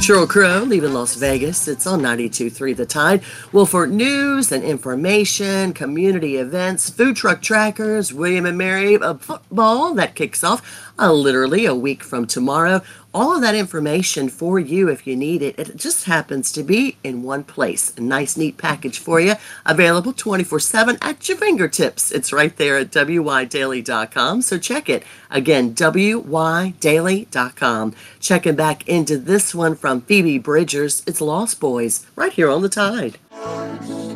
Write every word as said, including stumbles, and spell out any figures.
Sheryl Crow leaving Las Vegas. It's on ninety-two point three The Tide. Well, for news and information, community events, food truck trackers, William and Mary, uh, football that kicks off uh, literally a week from tomorrow. All of that information for you if you need it. It just happens to be in one place. A nice, neat package for you. Available twenty-four seven at your fingertips. It's right there at W Y daily dot com. So check it. Again, W Y daily dot com. Checking back into this one from Phoebe Bridgers. It's Lost Boys right here on The Tide.